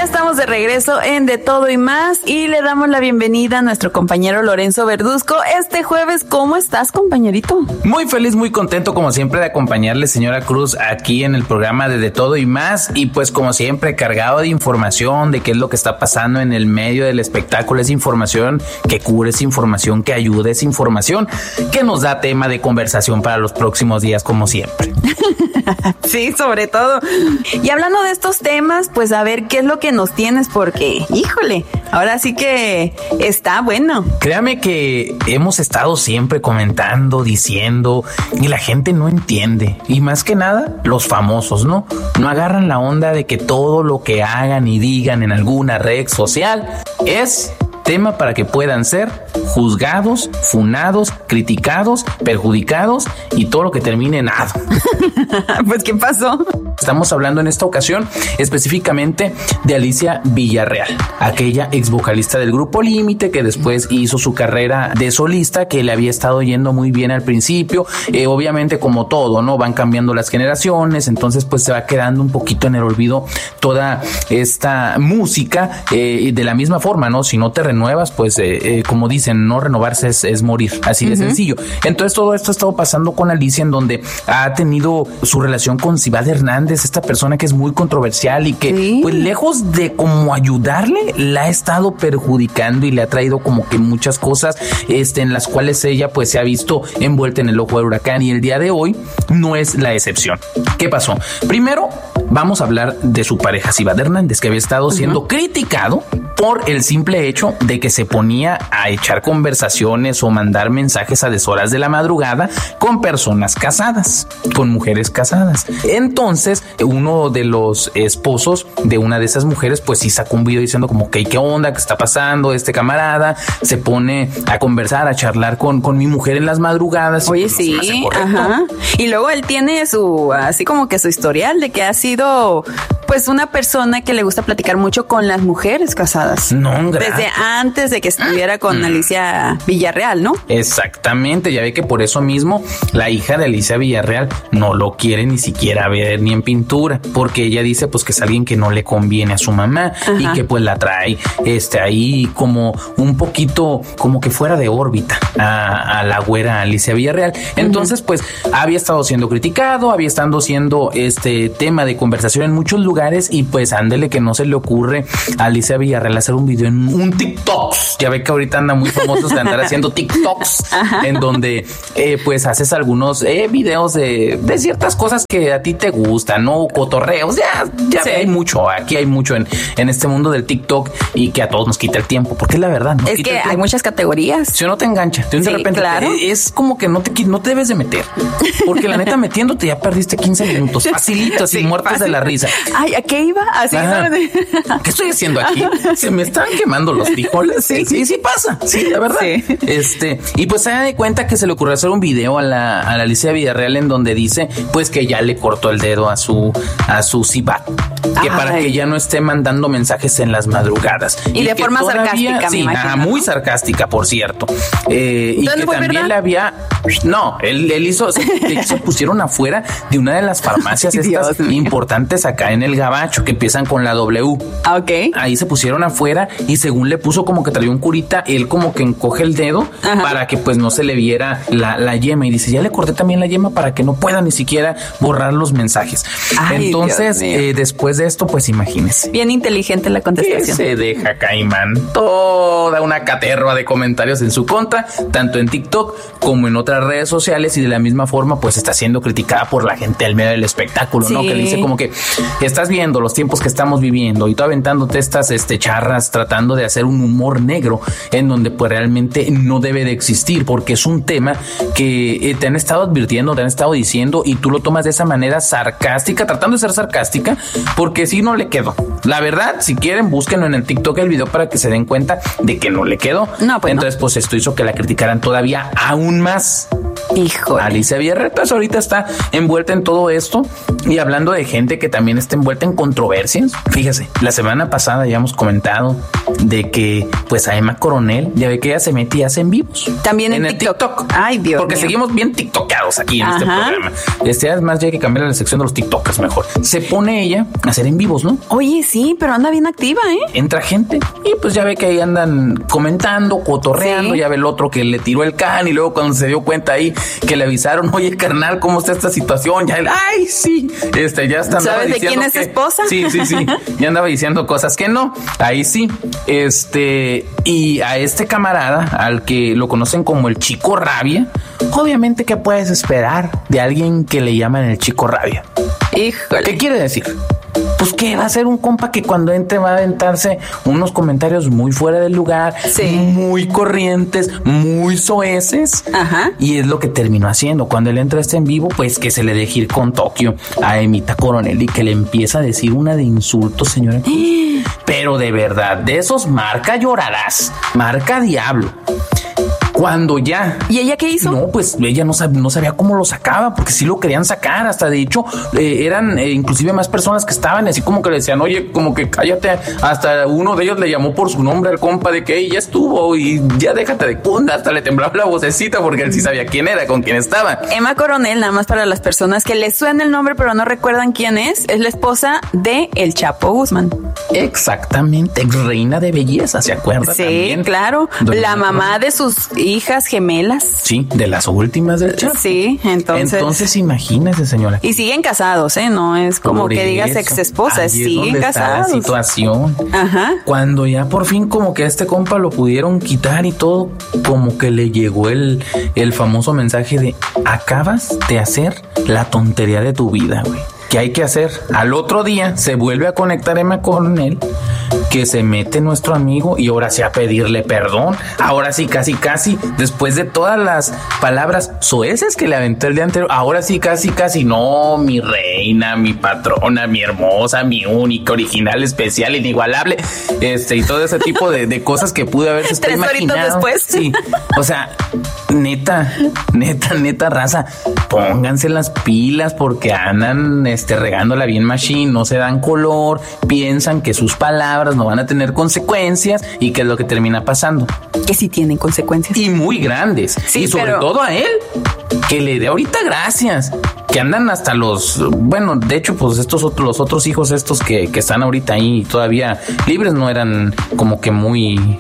estamos de regreso en De Todo y Más y le damos la bienvenida a nuestro compañero Lorenzo Verduzco. Este jueves, ¿cómo estás, compañerito? Muy feliz, muy contento como siempre de acompañarle, señora Cruz, aquí en el programa de Todo y Más, y pues como siempre cargado de información de qué es lo que está pasando en el medio del espectáculo. Es información que cura, es información que ayuda, es información que nos da tema de conversación para los próximos días, como siempre. Sí, sobre todo. Y hablando de estos temas, pues a ver qué es lo que nos tienes, porque, híjole, ahora sí que está bueno. Créame que hemos estado siempre comentando, diciendo, y la gente no entiende. Y más que nada, los famosos, ¿no? No agarran la onda de que todo lo que hagan y digan en alguna red social es tema para que puedan ser juzgados, funados, criticados, perjudicados y todo lo que termine en ado. Pues, ¿qué pasó? Estamos hablando en esta ocasión específicamente de Alicia Villarreal, aquella ex vocalista del grupo Límite que después hizo su carrera de solista, que le había estado yendo muy bien al principio. Obviamente, como todo, ¿no? Van cambiando las generaciones, entonces pues se va quedando un poquito en el olvido toda esta música, de la misma forma, ¿no? Si no te renuevas, pues como dicen, no renovarse es morir, así de sencillo. Entonces todo esto ha estado pasando con Alicia, en donde ha tenido su relación con Cibat Hernández, esta persona que es muy controversial y que pues lejos de como ayudarle, la ha estado perjudicando y le ha traído como que muchas cosas en las cuales ella pues se ha visto envuelta en el ojo del huracán, y el día de hoy no es la excepción. ¿Qué pasó? Primero vamos a hablar de su pareja Cibat Hernández, que había estado siendo criticado por el simple hecho de que se ponía a echar conversaciones o mandar mensajes a deshoras de la madrugada con personas casadas, con mujeres casadas. Entonces, uno de los esposos de una de esas mujeres, pues sí sacó un video diciendo como que ¿qué onda? ¿Qué está pasando? Este camarada se pone a conversar, a charlar con mi mujer en las madrugadas. Oye, sí, ajá. Y luego él tiene así como que su historial de que ha sido pues una persona que le gusta platicar mucho con las mujeres casadas. No, desde antes de que estuviera con Alicia Villarreal, ¿no? Exactamente, ya ve que por eso mismo la hija de Alicia Villarreal no lo quiere ni siquiera ver ni en pintura, porque ella dice pues que es alguien que no le conviene a su mamá. Ajá. Y que pues la trae ahí como un poquito como que fuera de órbita a la güera Alicia Villarreal. Entonces pues había estado siendo criticado, había estado siendo tema de conversación en muchos lugares, y pues ándele que no se le ocurre a Alicia Villarreal hacer un video en un TikTok. Ya ve que ahorita anda muy famosos de andar haciendo TikToks. Ajá. En donde pues haces algunos videos de ciertas cosas que a ti te gustan, ¿no? Cotorreos, ya sí. Hay mucho, aquí hay mucho en este mundo del TikTok, y que a todos nos quita el tiempo, porque es la verdad, ¿no? Es que hay muchas categorías. Si uno te engancha, de repente, claro. Es como que no te debes de meter, porque la neta metiéndote ya perdiste 15 minutos, facilito, así, muertos de la risa. Ay, ¿a qué iba? Así. ¿Qué estoy haciendo aquí? Se me están quemando los frijoles. Sí pasa. Sí, la verdad. Sí. Y pues se da de cuenta que se le ocurrió hacer un video a la Alicia Villarreal en donde dice pues que ya le cortó el dedo a su Cibat, que para que ya no esté mandando mensajes en las madrugadas. Y de forma sarcástica, sí, me imagino, muy sarcástica, por cierto. Y que también verdad? le había... No, él hizo... Se pusieron afuera de una de las farmacias estas importantes acá en el Gabacho, que empiezan con la W. Ok. Ahí se pusieron afuera, y según le puso como que traía un curita, él como que encoge el dedo. Ajá. Para que pues no se le viera la yema, y dice, ya le corté también la yema para que no pueda ni siquiera borrar los mensajes. Ay, entonces, después de esto, pues imagínese. Bien inteligente la contestación. Que se deja Caimán toda una caterva de comentarios en su contra, tanto en TikTok como en otras redes sociales, y de la misma forma pues está siendo criticada por la gente del medio del espectáculo, sí. ¿No? Que le dice como que estás viendo los tiempos que estamos viviendo y tú aventándote estas charras tratando de hacer un humor negro en donde pues realmente no debe de existir, porque es un tema que te han estado advirtiendo, te han estado diciendo, y tú lo tomas de esa manera sarcástica, tratando de ser sarcástica, porque si no le quedó. La verdad, si quieren, búsquenlo en el TikTok el video para que se den cuenta de que no le quedó. No, pues entonces, pues esto hizo que la criticaran todavía aún más. Híjole. Alicia Villarreal, pues ahorita está envuelta en todo esto. Y hablando de gente que también está envuelta en controversias, fíjese, la semana pasada ya hemos comentado de que pues a Emma Coronel, ya ve que ella se mete y hace en vivos. También en el TikTok. Ay, Dios Porque mío. seguimos bien tiktokeados aquí en este programa. Además, ya hay que cambiar la sección de los tiktokers mejor. Se pone ella a hacer en vivos, ¿no? Oye, sí, pero anda bien activa, ¿eh? Entra gente y pues ya ve que ahí andan comentando, cotorreando, sí. Ya ve el otro que le tiró el can y luego cuando se dio cuenta ahí que le avisaron, oye, carnal, ¿cómo está esta situación? Ya él, ay, sí, ya está. ¿Sabes de quién es su esposa? Sí, ya andaba diciendo cosas que no, ahí sí, y a este camarada, al que lo conocen como el Chico Rabia, obviamente, ¿qué puedes esperar de alguien que le llaman el Chico Rabia? Híjole. ¿Qué quiere decir? Pues que va a ser un compa que cuando entre va a aventarse unos comentarios muy fuera del lugar, sí. Muy corrientes, muy soeces. Ajá. Y es lo que terminó haciendo. Cuando él entra en vivo, pues que se le deje ir con Tokio a Emita Coronel y que le empieza a decir una de insultos, señora. Pero de verdad, de esos marca llorarás, marca diablo. Cuando ya... ¿Y ella qué hizo? No, pues ella no sabía cómo lo sacaba, porque sí lo querían sacar. Hasta de hecho, eran inclusive más personas que estaban así como que le decían, oye, como que cállate. Hasta uno de ellos le llamó por su nombre al compa de que ya estuvo y ya déjate de cunda. Hasta le temblaba la vocecita porque él sí sabía quién era, con quién estaba. Emma Coronel, nada más para las personas que les suena el nombre pero no recuerdan quién es la esposa de El Chapo Guzmán. Exactamente, ex reina de belleza, ¿se acuerda? Sí, también? claro. La mamá de sus hijas gemelas. Sí, de las últimas del Chapo. Sí, entonces imagínese, señora. Y siguen casados, ¿eh? No es como Por que digas eso, ex esposa, siguen casados. La situación. Ajá. Cuando ya por fin como que a este compa lo pudieron quitar y todo, como que le llegó el famoso mensaje de acabas de hacer la tontería de tu vida, güey. ¿Qué hay que hacer? Al otro día se vuelve a conectar Emma Coronel, que se mete nuestro amigo y ahora sí a pedirle perdón. Ahora sí, casi, después de todas las palabras soeces que le aventó el día anterior, ahora sí, casi, no, mi reina, mi patrona, mi hermosa, mi única, original, especial, inigualable, y todo ese tipo de cosas que pude haberse imaginado. 3 horitos después. Sí, o sea, neta, raza, pónganse las pilas porque andan regándola bien machine, no se dan color, piensan que sus palabras no van a tener consecuencias y que es lo que termina pasando. Que sí tienen consecuencias. Y muy grandes. Sí, y sobre todo a él, que le dé ahorita gracias. Que andan hasta de hecho, pues los otros hijos estos que están ahorita ahí todavía libres no eran como que muy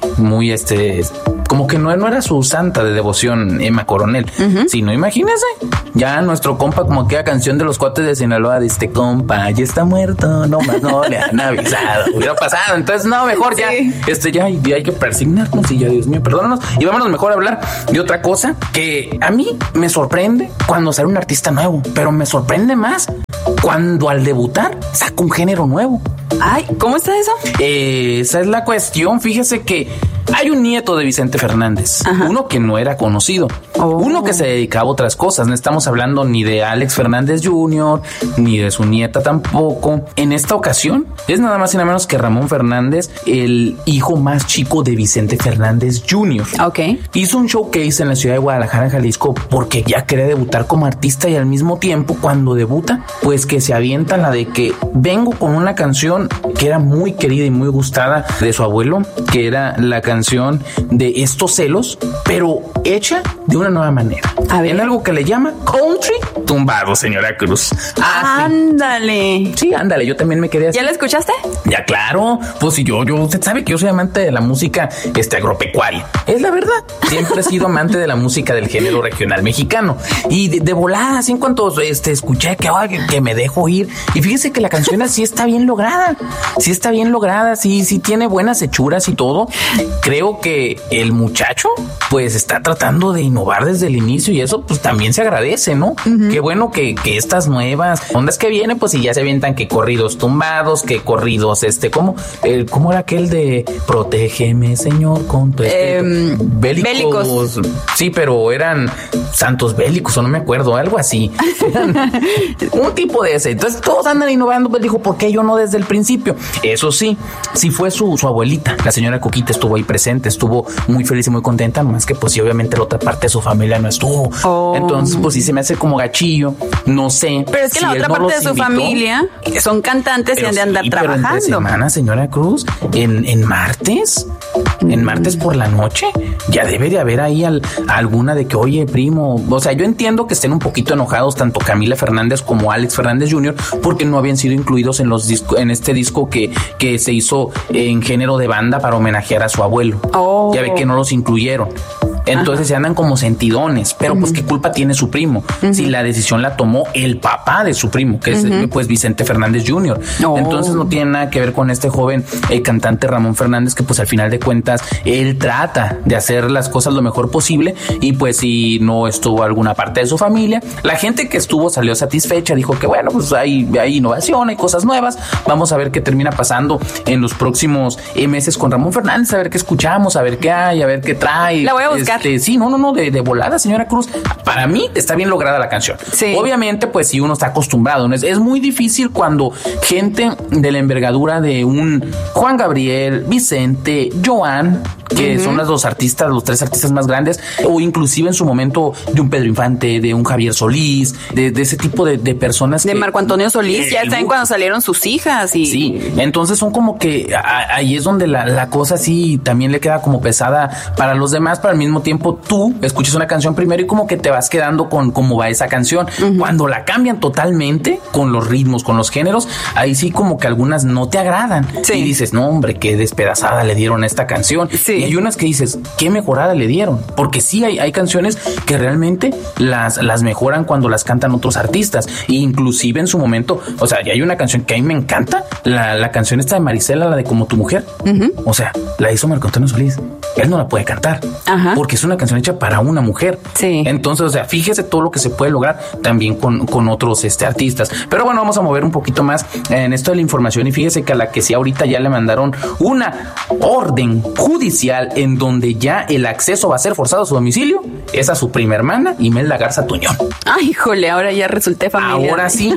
como que no era su santa de devoción Emma Coronel, sino imagínese, ya nuestro compa como aquella canción de los Cuates de Sinaloa de este compa, ya está muerto, no más no le han avisado, hubiera pasado, entonces no, mejor ya, ya hay que persignarnos y ya, Dios mío, perdónanos, y vámonos mejor a hablar de otra cosa que a mí me sorprende cuando sale un artista nuevo, pero me sorprende más cuando al debutar saca un género nuevo. Ay, ¿cómo está eso? Esa es la cuestión. Fíjese que hay un nieto de Vicente Fernández, uno que no era conocido, uno que se dedicaba a otras cosas. No estamos hablando ni de Alex Fernández Jr., ni de su nieta tampoco. En esta ocasión es nada más y nada menos que Ramón Fernández, el hijo más chico de Vicente Fernández Jr. Ok. Hizo un showcase en la ciudad de Guadalajara, Jalisco, porque ya quería debutar como artista y al mismo tiempo, cuando debuta, pues que se avienta la de que vengo con una canción que era muy querida y muy gustada de su abuelo, que era la canción de Estos celos, pero hecha de una nueva manera. En algo que le llama country tumbado, señora Cruz. Ándale. Sí, ándale, yo también me quedé así. ¿Ya la escuchaste? Ya, claro. Pues si yo, usted sabe que yo soy amante de la música agropecuaria. Es la verdad. Siempre he sido amante de la música del género regional mexicano. Y de volada, así en cuanto escuché que me dejo ir. Y fíjese que la canción así está bien lograda. Sí está bien lograda, sí tiene buenas hechuras y todo. Creo que el muchacho pues está tratando de innovar desde el inicio y eso pues también se agradece, ¿no? Que qué bueno que estas nuevas ondas que vienen, pues, y ya se avientan que corridos tumbados, que corridos, ¿cómo era aquel de protégeme, Señor, con tu bélicos? Sí, pero eran santos bélicos, o no me acuerdo, algo así. Un tipo de ese. Entonces todos andan innovando, pues dijo, ¿por qué yo no desde el principio? Eso sí fue su abuelita, la señora Coquita, estuvo ahí presente, estuvo muy feliz y muy contenta, nomás que pues sí, obviamente la otra parte de su familia no estuvo. Entonces pues sí se me hace como gachillo, no sé. Pero es que si la otra parte de su familia son cantantes y han de andar trabajando. Pero entre semana, señora Cruz, en martes por la noche, ya debe de haber ahí alguna de que, oye, primo, o sea, yo entiendo que estén un poquito enojados tanto Camila Fernández como Alex Fernández Jr. porque no habían sido incluidos en este disco que se hizo en género de banda para homenajear a su abuelo. Ya ve que no los incluyeron. Entonces se andan como sentidones, pero pues qué culpa tiene su primo si la decisión la tomó el papá de su primo, que es pues Vicente Fernández Jr. Entonces no tiene nada que ver con este joven cantante Ramón Fernández, que pues al final de cuentas él trata de hacer las cosas lo mejor posible, y pues si no estuvo alguna parte de su familia, la gente que estuvo salió satisfecha, dijo que bueno, pues hay innovación, hay cosas nuevas, vamos a ver qué termina pasando en los próximos meses con Ramón Fernández, a ver qué escuchamos, a ver qué hay, a ver qué trae. La voy a buscar. Sí, no, de volada, señora Cruz. Para mí está bien lograda la canción. Sí. Obviamente, pues si uno está acostumbrado, es muy difícil cuando gente de la envergadura de un Juan Gabriel, Vicente, Joan, que son los tres artistas más grandes, o inclusive en su momento de un Pedro Infante, de un Javier Solís, de ese tipo de personas. De Marco Antonio Solís, ya saben cuando salieron sus hijas. Sí, entonces son como que ahí es donde la cosa sí también le queda como pesada para los demás, pero al mismo tiempo tú escuchas una canción primero y como que te vas quedando con cómo va esa canción. Cuando la cambian totalmente con los ritmos, con los géneros, ahí sí como que algunas no te agradan. Sí. Y dices, no, hombre, qué despedazada le dieron a esta canción. Sí. Y hay unas que dices, qué mejorada le dieron, porque sí hay canciones que realmente las mejoran cuando las cantan otros artistas, e inclusive en su momento, o sea, y hay una canción que a mí me encanta, la canción esta de Marisela, la de Como tu mujer, o sea, la hizo Marco Antonio Solís, él no la puede cantar, porque es una canción hecha para una mujer. Sí. Entonces, o sea, fíjese todo lo que se puede lograr también con otros artistas. Pero bueno, vamos a mover un poquito más en esto de la información, y fíjese que a la que sí ahorita ya le mandaron una orden judicial en donde ya el acceso va a ser forzado a su domicilio, es a su prima hermana, Imelda Garza Tuñón. Ay, híjole, ahora ya resulté familiar. Ahora sí,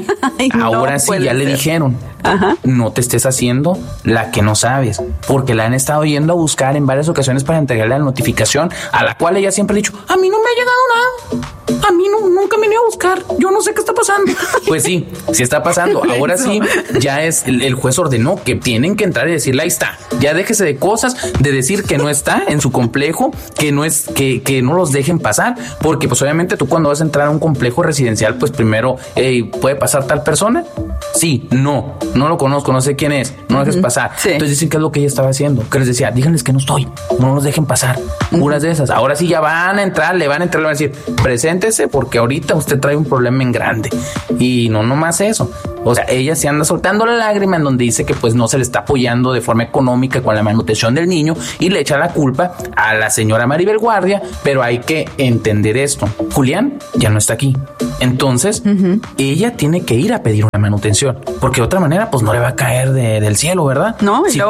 ya le dijeron, no te estés haciendo la que no sabes, porque la han estado yendo a buscar en varias ocasiones para entregarle la notificación, a la cual ella siempre ha dicho, a mí no me ha llegado nada, a mí nunca me vine a buscar, yo no sé qué está pasando. Pues sí está pasando. Ahora sí, ya es el juez ordenó que tienen que entrar y decirle, ahí está, ya déjese de cosas de decir que no está en su complejo, que no es, que no los dejen pasar, porque pues obviamente tú cuando vas a entrar a un complejo residencial, pues primero, ¿puede pasar tal persona? Sí, no lo conozco, no sé quién es, no lo dejes pasar. Sí. Entonces dicen que es lo que ella estaba haciendo, que les decía, díganles que no estoy, no los dejen pasar, puras de esas. Ahora sí ya van a entrar, le van a decir, preséntese porque ahorita usted trae un problema en grande. Y no nomás eso, o sea, ella se anda soltando la lágrima en donde dice que pues no se le está apoyando de forma económica con la manutención del niño, y le echa la culpa a la señora Maribel Guardia. Pero hay que entender esto, Julián ya no está aquí, entonces ella tiene que ir a pedir una manutención, porque de otra manera pues no le va a caer del cielo, ¿verdad? No, si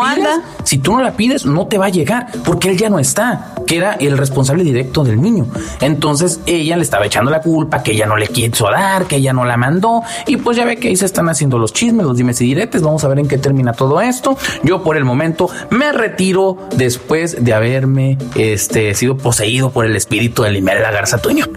tú no la pides, no te va a llegar, porque él ya no está, que era el responsable directo del niño. Entonces ella le estaba echando la culpa, que ella no le quiso dar, que ella no la mandó, y pues ya ve que ahí se están haciendo los chismes, los dimes y diretes. Vamos a ver en qué termina todo esto. Yo por el momento me retiro después de haberme sido poseído por el espíritu de Imelda Garza Tuñón.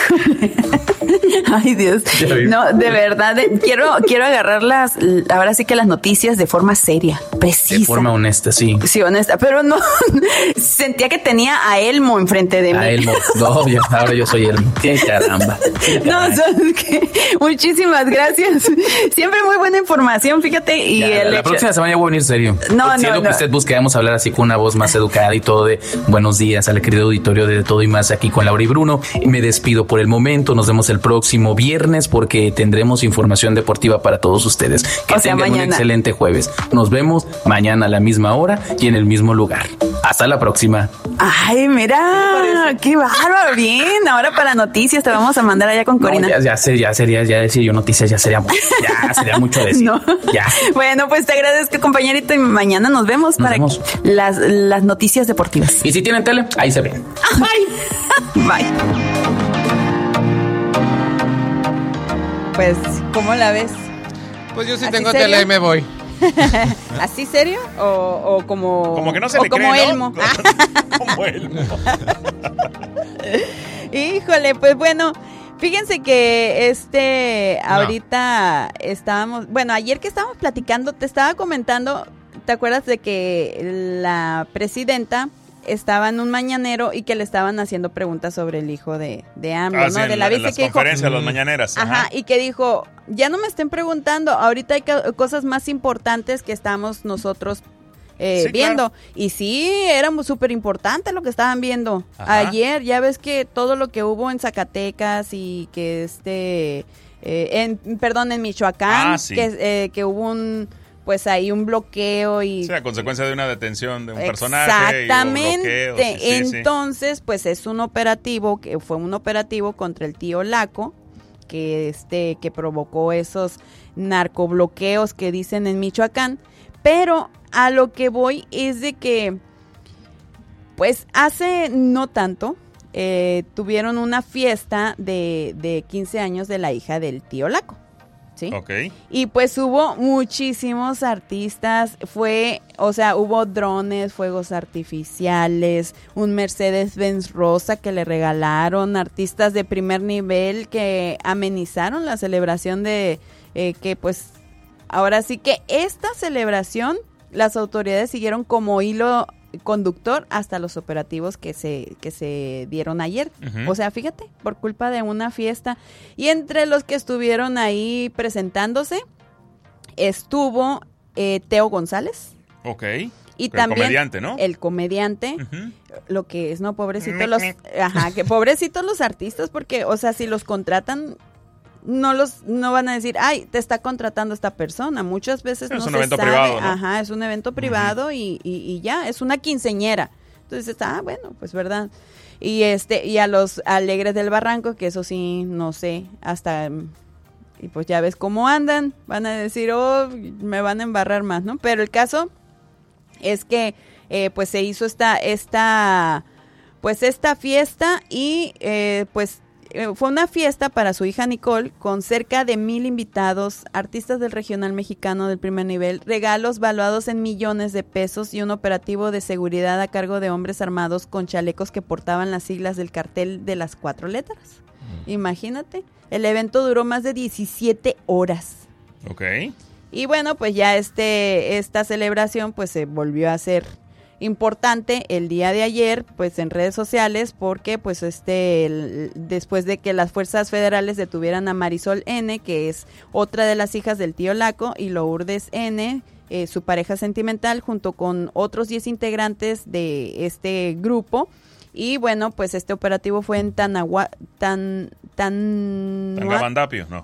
Ay, Dios. No, de verdad, quiero agarrar ahora sí que las noticias de forma seria, precisa. De forma honesta, sí. Sí, honesta, pero no, sentía que tenía a Elmo enfrente de mí. A Elmo, no, ahora yo soy Elmo. ¡Qué caramba! No, ¿sabes qué? Muchísimas gracias. Siempre muy buena información, fíjate. Y la próxima semana ya voy a venir serio. Siendo que usted busque, vamos a hablar así con una voz más educada y todo de buenos días al querido auditorio de Todo y Más aquí con Laura y Bruno. Me despido por el momento, nos vemos el próximo viernes porque tendremos información deportiva para todos ustedes. Que tengan un excelente jueves. Nos vemos mañana a la misma hora y en el mismo lugar. Hasta la próxima. Ay, mira, qué bárbaro. Bien, ahora para noticias te vamos a mandar allá con Corina. No, ya sería decir yo noticias, ya sería mucho decir. No. Ya. Bueno, pues te agradezco, compañerito, y mañana nos vemos para las noticias deportivas. Y si tienen tele, ahí se ven. Bye. Bye. Pues, ¿cómo la ves? Pues yo sí tengo tele y me voy. ¿Así serio? ¿O como... Como que no se le como cree, Elmo? ¿no? Como Elmo. Híjole, pues bueno, fíjense que ahorita estábamos... Bueno, ayer que estábamos platicando, te estaba comentando, ¿te acuerdas de que la presidenta estaba en un mañanero y que le estaban haciendo preguntas sobre el hijo de AMLO, ¿no? Sí, de la en las conferencias, las mañaneras. Ajá, y que dijo, ya no me estén preguntando, ahorita hay cosas más importantes que estamos nosotros viendo. Claro. Y sí, era súper importante lo que estaban viendo. Ajá. Ayer, ya ves que todo lo que hubo en Zacatecas y que en Michoacán, sí. Que hubo pues ahí un bloqueo y... Sí, a consecuencia de una detención de un personaje. Exactamente. Y un bloqueo, sí, entonces, pues es un operativo, que fue un operativo contra el tío Laco, que provocó esos narcobloqueos que dicen en Michoacán. Pero a lo que voy es de que, pues hace no tanto, tuvieron una fiesta de 15 años de la hija del tío Laco. ¿Sí? Okay. Y pues hubo muchísimos artistas, hubo drones, fuegos artificiales, un Mercedes-Benz rosa que le regalaron, artistas de primer nivel que amenizaron la celebración de que pues ahora sí que esta celebración las autoridades siguieron como hilo conductor hasta los operativos que se dieron ayer. Uh-huh. O sea, fíjate, por culpa de una fiesta. Y entre los que estuvieron ahí presentándose estuvo Teo González. Ok. Y también el comediante, ¿no? El comediante, uh-huh. Lo que es, ¿no? Pobrecitos los artistas, porque, o sea, si los contratan, no van a decir, ay, te está contratando esta persona. Muchas veces no se sabe. Es un evento privado, ¿no? Ajá, es un evento privado, uh-huh. y ya, es una quinceñera. Entonces, bueno, pues verdad. Y y a los Alegres del Barranco, que eso sí, no sé, hasta, y pues ya ves cómo andan, van a decir, me van a embarrar más, ¿no? Pero el caso es que, pues se hizo esta fiesta y, fue una fiesta para su hija Nicole con cerca de 1,000 invitados, artistas del regional mexicano del primer nivel, regalos valuados en millones de pesos y un operativo de seguridad a cargo de hombres armados con chalecos que portaban las siglas del cartel de las 4 letras. Imagínate, el evento duró más de 17 horas. Ok. Y bueno, pues ya esta celebración pues se volvió a hacer importante el día de ayer, pues en redes sociales, porque pues después de que las fuerzas federales detuvieran a Marisol N., que es otra de las hijas del tío Laco, y Lourdes N., su pareja sentimental, junto con otros 10 integrantes de este grupo. Y bueno, pues este operativo fue en Tangavanapio, ¿no?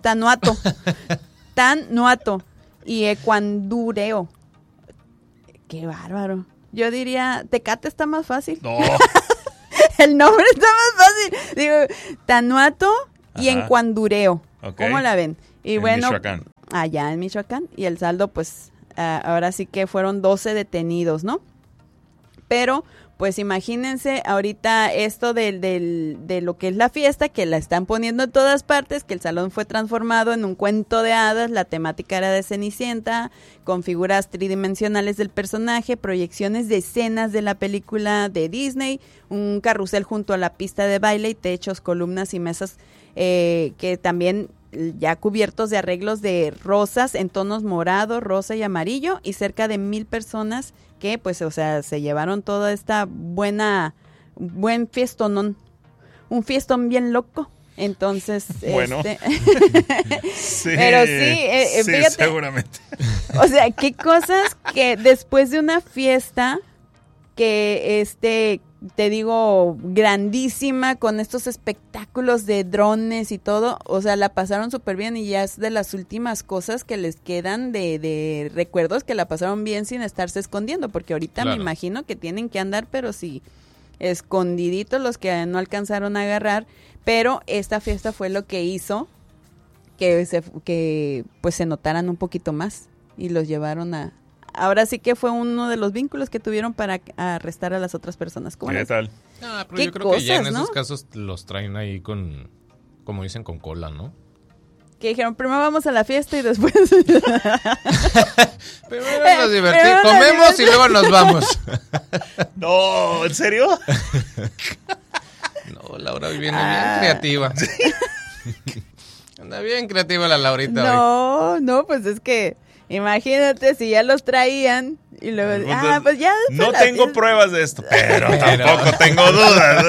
Tanuato y Ecuandureo. Qué bárbaro. Yo diría, Tecate está más fácil. No. El nombre está más fácil. Digo, Tanuato y Encuandureo. Okay. ¿Cómo la ven? Y bueno, Michoacán. Allá en Michoacán. Y el saldo, pues, ahora sí que fueron 12 detenidos, ¿no? Pero, pues imagínense ahorita esto de lo que es la fiesta, que la están poniendo en todas partes, que el salón fue transformado en un cuento de hadas, la temática era de Cenicienta, con figuras tridimensionales del personaje, proyecciones de escenas de la película de Disney, un carrusel junto a la pista de baile y techos, columnas y mesas que también ya cubiertos de arreglos de rosas en tonos morado, rosa y amarillo, y cerca de 1,000 personas que, pues, o sea, se llevaron toda esta buen fiestonón, un fiestón bien loco. Entonces, bueno, sí, pero sí, fíjate, seguramente. O sea, qué cosas que después de una fiesta que te digo, grandísima, con estos espectáculos de drones y todo. O sea, la pasaron súper bien y ya es de las últimas cosas que les quedan de recuerdos, que la pasaron bien sin estarse escondiendo, porque ahorita me imagino que tienen que andar, pero sí, escondiditos los que no alcanzaron a agarrar. Pero esta fiesta fue lo que hizo que pues se notaran un poquito más y los llevaron a... Ahora sí que fue uno de los vínculos que tuvieron para arrestar a las otras personas. ¿Qué tal? Pero yo creo que ya en esos casos los traen ahí con, como dicen, con cola, ¿no? Que dijeron, primero vamos a la fiesta y después... Primero nos divertimos, comemos y luego nos vamos. No, ¿en serio? No, Laura viene bien creativa. Anda bien creativa la Laurita hoy. No, pues es que imagínate si ya los traían y luego, pues ya. No tengo pruebas de esto, pero tampoco tengo dudas.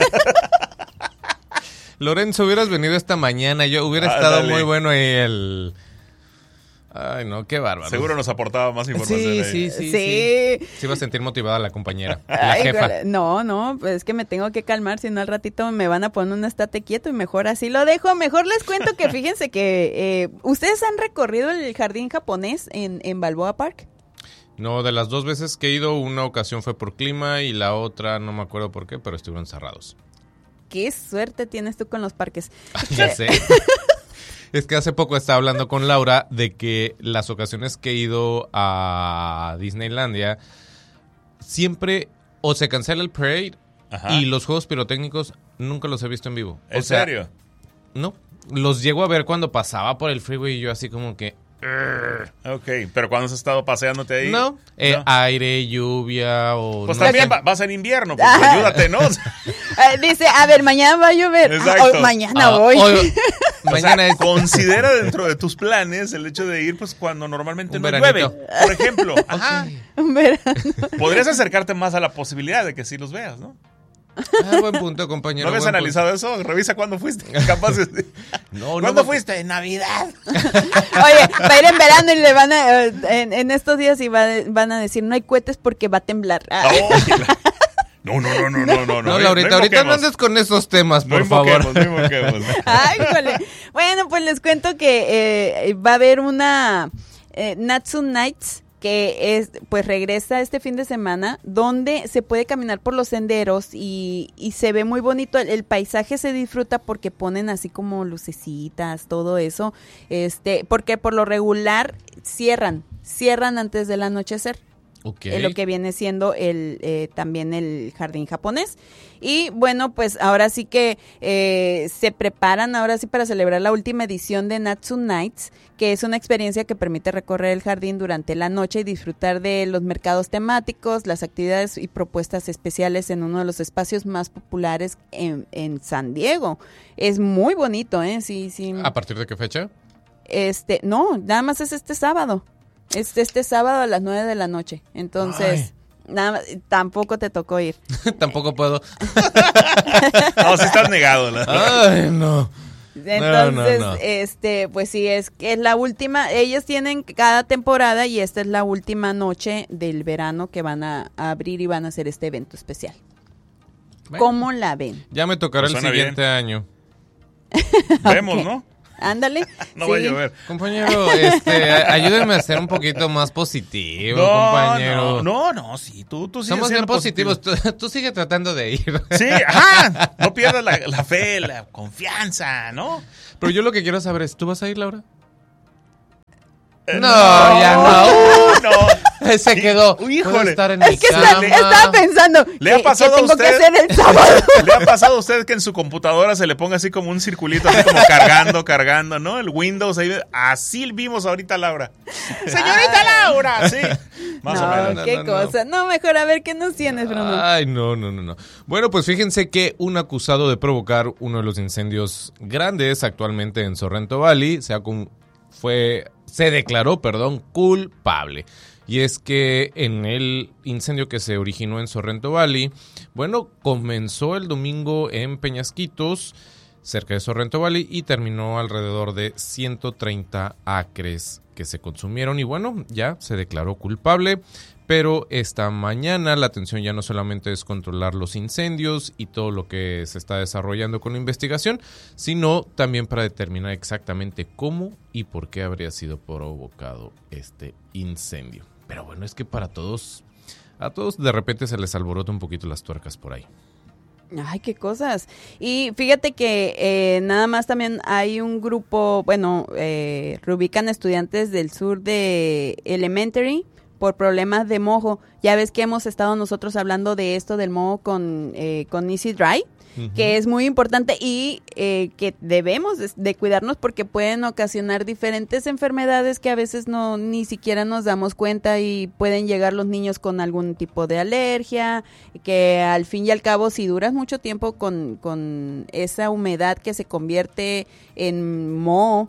Lorenzo, hubieras venido esta mañana, yo hubiera estado muy bueno ahí el... Ay, no, qué bárbaro. Seguro nos aportaba más información. Sí. Se iba a sentir motivada la compañera, la jefa. No, pues es que me tengo que calmar, si no al ratito me van a poner un estate quieto y mejor así lo dejo. Mejor les cuento que fíjense que ¿ustedes han recorrido el jardín japonés en Balboa Park? No, de las 2 veces que he ido, una ocasión fue por clima y la otra no me acuerdo por qué, pero estuvieron cerrados. Qué suerte tienes tú con los parques. Ya sé. Es que hace poco estaba hablando con Laura de que las ocasiones que he ido a Disneylandia siempre o se cancela el parade y los juegos pirotécnicos nunca los he visto en vivo. ¿En serio? No, los llego a ver cuando pasaba por el freeway y yo así como que... Ok, pero ¿cuándo has estado paseándote ahí? No, aire, lluvia o... Pues no también sé. vas en invierno, pues ayúdate, ¿no? Dice, a ver, mañana va a llover. Exacto. Mañana voy. Mañana es... Considera dentro de tus planes el hecho de ir pues cuando normalmente no veranito. llueve. Por ejemplo, Un verano. podrías acercarte más a la posibilidad de que sí los veas, ¿no? Buen punto, compañero. ¿No habías analizado eso? Revisa cuándo fuiste. Capaz de... ¿Cuándo fuiste? En Navidad. Oye, va a ir en verano y le van a... En estos días y van a decir, no hay cohetes porque va a temblar. No, Laurita, ahorita no andes con esos temas, por favor. No invoquemos. Ay, jole. Bueno, pues les cuento que va a haber una Natsu Nights, que pues regresa este fin de semana, donde se puede caminar por los senderos y se ve muy bonito, el paisaje se disfruta porque ponen así como lucecitas, todo eso, porque por lo regular cierran antes del anochecer. Okay. Lo que viene siendo también el jardín japonés. Y bueno, pues ahora sí que se preparan ahora sí para celebrar la última edición de Natsu Nights, que es una experiencia que permite recorrer el jardín durante la noche y disfrutar de los mercados temáticos, las actividades y propuestas especiales en uno de los espacios más populares en San Diego. Es muy bonito, ¿eh? Sí. ¿A partir de qué fecha? No, nada más es este sábado. Este sábado a las 9 de la noche. Entonces, nada, tampoco te tocó ir. Tampoco puedo. No, si estás negado. Ay, no. Entonces, no. Pues sí, es la última. Ellos tienen cada temporada y esta es la última noche del verano que van a abrir y van a hacer este evento especial. Bueno, ¿cómo la ven? Ya me tocará el siguiente año. Vemos, Okay. ¿no? Ándale. No va a llover. Compañero, ayúdenme a ser un poquito más positivo, compañero. No, sí, tú sigues Somos bien siendo positivos, tú sigue tratando de ir. Sí, no pierdas la fe, la confianza, ¿no? Pero yo lo que quiero saber es, ¿tú vas a ir, Laura? No, ya no. No. Se quedó. Híjole. Estar en mi cama. Estaba pensando. ¿Le ha pasado ¿qué tengo a usted? que hacer el sábado? ¿Le ha pasado a usted que en su computadora se le ponga así como un circulito, así como cargando, ¿no? El Windows, ahí, así vimos ahorita a Laura. ¡Señorita Laura! Sí, más o menos. Qué cosa. No, mejor a ver qué nos tienes, Bruno. Ay, no. Bueno, pues fíjense que un acusado de provocar uno de los incendios grandes actualmente en Sorrento Valley se declaró culpable. Y es que en el incendio que se originó en Sorrento Valley, bueno, comenzó el domingo en Peñasquitos. cerca de Sorrento Valley, y terminó alrededor de 130 acres que se consumieron. Y bueno, ya se declaró culpable. Pero esta mañana la atención ya no solamente es controlar los incendios y todo lo que se está desarrollando con la investigación, sino también para determinar exactamente cómo y por qué habría sido provocado este incendio. Pero bueno, es que a todos de repente se les alborota un poquito las tuercas por ahí. Ay, qué cosas. Y fíjate que nada más también hay un grupo, reubican estudiantes del sur de Elementary por problemas de mojo. Ya ves que hemos estado nosotros hablando de esto del moho con Easy Dry, que es muy importante y que debemos de cuidarnos porque pueden ocasionar diferentes enfermedades que a veces ni siquiera nos damos cuenta y pueden llegar los niños con algún tipo de alergia, que al fin y al cabo si duras mucho tiempo con esa humedad que se convierte en moho,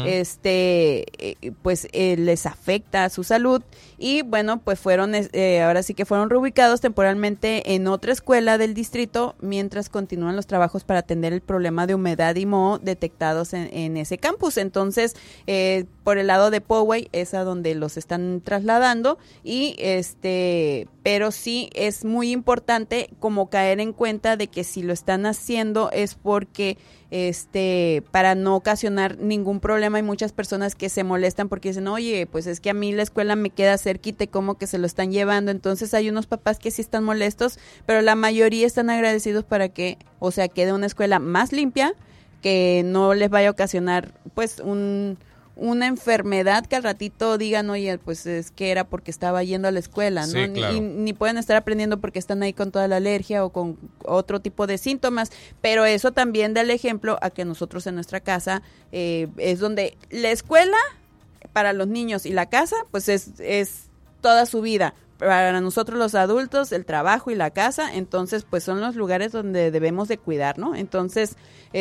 pues les afecta a su salud y bueno, pues ahora sí que fueron reubicados temporalmente en otra escuela del distrito mientras continúan los trabajos para atender el problema de humedad y moho detectados en ese campus. Entonces, por el lado de Poway es a donde los están trasladando y pero sí es muy importante como caer en cuenta de que si lo están haciendo es porque para no ocasionar ningún problema. Hay muchas personas que se molestan porque dicen, oye, pues es que a mí la escuela me queda cerquita y como que se lo están llevando. Entonces hay unos papás que sí están molestos, pero la mayoría están agradecidos para que, quede una escuela más limpia, que no les vaya a ocasionar pues una enfermedad que al ratito digan, oye, pues es que era porque estaba yendo a la escuela, ¿no? Sí, claro. Ni pueden estar aprendiendo porque están ahí con toda la alergia o con otro tipo de síntomas, pero eso también da el ejemplo a que nosotros en nuestra casa es donde la escuela para los niños y la casa, pues es toda su vida. Para nosotros los adultos, el trabajo y la casa, entonces pues son los lugares donde debemos de cuidar, ¿no? Entonces,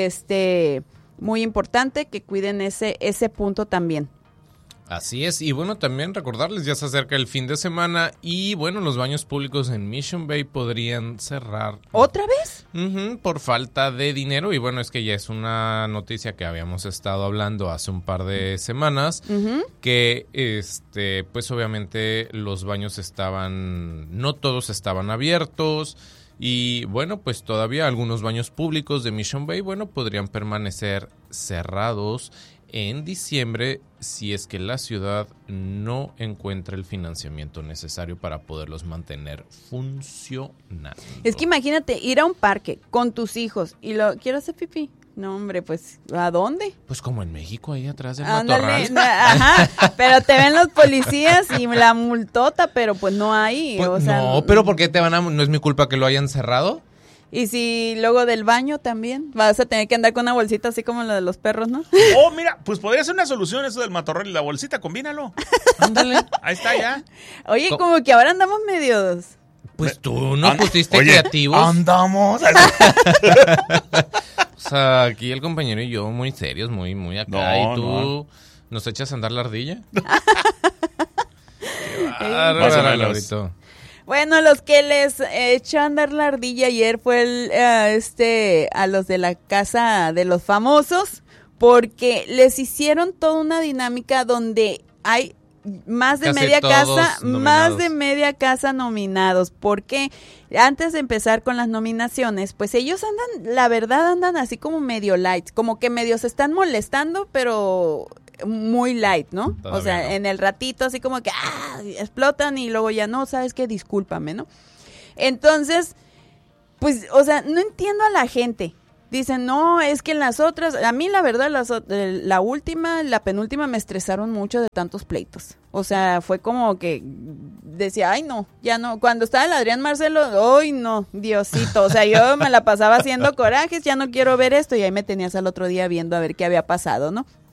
muy importante que cuiden ese punto también. Así es, y bueno, también recordarles, ya se acerca el fin de semana y bueno, los baños públicos en Mission Bay podrían cerrar. ¿Otra vez? Por falta de dinero, y bueno, es que ya es una noticia que habíamos estado hablando hace un par de semanas, que pues obviamente los baños no todos estaban abiertos. Y bueno, pues todavía algunos baños públicos de Mission Bay, bueno, podrían permanecer cerrados en diciembre si es que la ciudad no encuentra el financiamiento necesario para poderlos mantener funcionando. Es que imagínate ir a un parque con tus hijos y quiero hacer pipí. No, hombre, pues, ¿a dónde? Pues como en México, ahí atrás del Ándale, matorral. Ajá, pero te ven los policías y la multota, pero pues no hay. Pues, no, pero ¿por qué no es mi culpa que lo hayan cerrado? Y si luego del baño también, vas a tener que andar con una bolsita así como la de los perros, ¿no? Oh, mira, pues podría ser una solución eso del matorral y la bolsita, combínalo. Ándale. Ahí está ya. Oye, como que ahora andamos medios. Pues tú no pusiste creativos. Andamos. O sea, aquí el compañero y yo muy serios, muy, muy acá. No, ¿y tú no. nos echas a andar la ardilla? Más o menos. Bueno, los que les echó a andar la ardilla ayer fue a los de la casa de los famosos, porque les hicieron toda una dinámica donde hay más de Casi media todos casa, nominados. más de media casa nominados, porque antes de empezar con las nominaciones, pues ellos andan así como medio light, como que medio se están molestando, pero muy light, ¿no? Todavía o sea, no. en el ratito así como que explotan y luego ya no, ¿sabes qué? Discúlpame, ¿no? Entonces, pues, o sea, no entiendo a la gente. Dicen, no, es que en las otras, a mí la verdad, la penúltima me estresaron mucho de tantos pleitos. O sea, fue como que decía, ay no, ya no. Cuando estaba el Adrián Marcelo, ay no, Diosito. O sea, yo me la pasaba haciendo corajes, ya no quiero ver esto. Y ahí me tenías al otro día viendo a ver qué había pasado, ¿no?